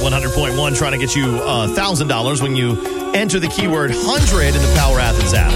100.1 trying to get you $1,000 when you enter the keyword 100 in the Power Athens app.